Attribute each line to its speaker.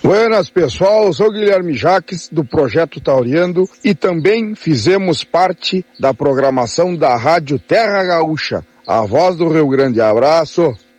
Speaker 1: Buenas, pessoal, eu sou o Guilherme Jaques, do Projeto Tauriando, e também fizemos parte da programação da Rádio Terra Gaúcha, a voz do Rio Grande. Abraço!